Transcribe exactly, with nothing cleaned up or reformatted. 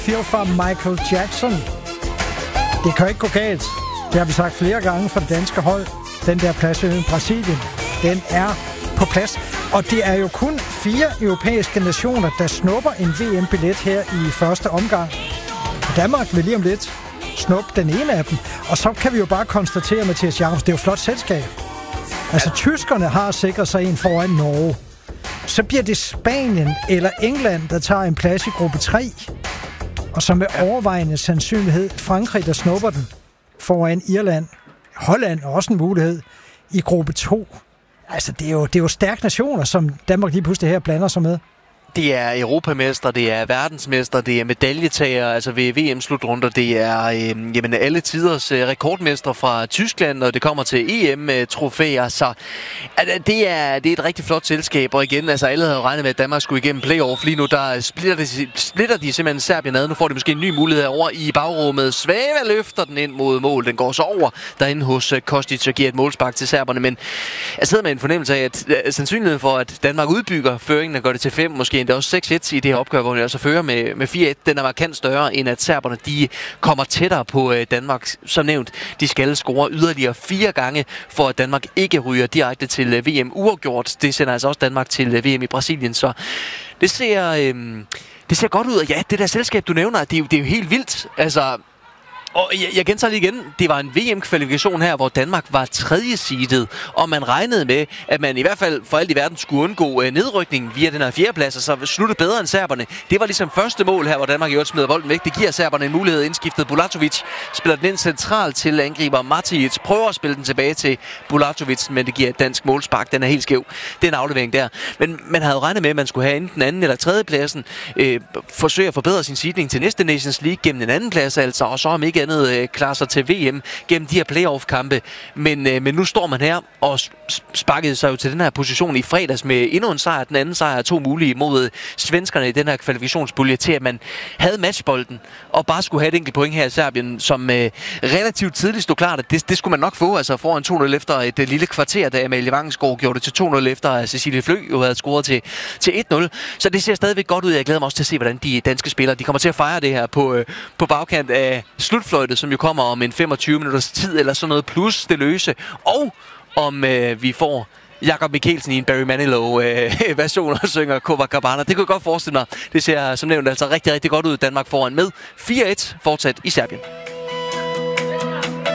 Feel fra Michael Jackson. Det kan ikke gå galt. Det har vi sagt flere gange for det danske hold. Den der plads i Brasilien, den er på plads. Og det er jo kun fire europæiske nationer, der snupper en V M-billet her i første omgang. Danmark vil lige om lidt snuppe den ene af dem. Og så kan vi jo bare konstatere, Mathias Jacobsen, det er jo et flot selskab. Altså, ja. Tyskerne har sikret sig en foran Norge. Så bliver det Spanien eller England, der tager en plads i gruppe tre. Og så med overvejende sandsynlighed Frankrig, der snupper den foran Irland. Holland er også en mulighed i gruppe to. Altså, det er jo, det er jo stærke nationer, som Danmark lige pludselig her blander sig med. Det er europamester, det er verdensmester, det er medaljetager, altså ved V M-slutrunder, det er øh, jamen, alle tiders øh, rekordmester fra Tyskland, og det kommer til E M-trofæer, så altså, det, er, det er et rigtig flot selskab, og igen, altså alle havde regnet med, at Danmark skulle igennem playoff. Lige nu, der splitter de, splitter de simpelthen Serbien ad. Nu får de måske en ny mulighed over i bagrummet. Svava løfter den ind mod mål, den går så over derinde hos Kostic og giver et målspark til serberne, men jeg sidder med en fornemmelse af, at uh, sandsynligheden for, at Danmark udbygger føringen og gør det til fem, måske endda også seks et i det her opgør, hvor de altså fører med, med fire et. Den er markant større, end at serberne de kommer tættere på øh, Danmark. Som nævnt, de skal score yderligere fire gange, for at Danmark ikke ryger direkte til øh, V M uafgjort. Det sender altså også Danmark til øh, V M i Brasilien, så det ser, øh, det ser godt ud. Og ja, det der selskab, du nævner, det er jo, det er jo helt vildt. Altså, og jeg, jeg gentager lige igen, det var en V M-kvalifikation her, hvor Danmark var tredje seedet, og man regnede med, at man i hvert fald for alt i verden skulle undgå øh, nedrykningen via den her fjerdeplads, og så slutte bedre end serberne. Det var ligesom første mål her, hvor Danmark i øvrigt smider bolden væk. Det giver serberne en mulighed. Indskiftet Bulatovic spiller den ind centralt til angriber Matic, prøver at spille den tilbage til Bulatovic, men det giver et dansk målspark. Den er helt skæv. Det er en aflevering der. Men man havde jo regnet med, at man skulle have enten anden eller tredje pladsen, øh, forsøge at forbedre sin seeding til næste Nations League gennem en anden plads, altså, og så om ikke andet øh, klarer sig til V M gennem de her playoff-kampe. Men, øh, men nu står man her og sparkede sig jo til den her position i fredags med endnu en sejr. Den anden sejr er to mulige mod svenskerne i den her kvalifikationspulje, til at man havde matchbolden og bare skulle have et enkelt point her i Serbien, som øh, relativt tidligt stod klart, at det, det skulle man nok få, altså foran to nul efter et øh, lille kvarter, da Amalie Vangsgaard gjorde det til to nul efter, at Cecilie Flø jo havde scoret til, til et nul. Så det ser stadigvæk godt ud. Jeg glæder mig også til at se, hvordan de danske spillere de kommer til at fejre det her på, øh, på bagkant af slutfløjtet, som jo kommer om en femogtyve minutters tid eller sådan noget, plus det løse. Og om øh, vi får Jakob Mikkelsen i en Barry Manilow-version øh, og synger Copacabana. Det kunne jeg godt forestille mig. Det ser som nævnt altså rigtig, rigtig godt ud. Danmark foran med fire et fortsat i Serbien.